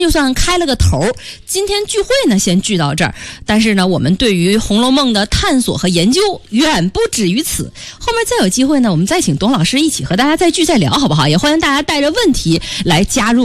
就算开了个头，今天聚会呢先聚到这儿。但是呢，我们对于《红楼梦》的探索和研究远不止于此。后面再有机会呢，我们再请董老师一起和大家再聚再聊，好不好？也欢迎大家带着问题来加入。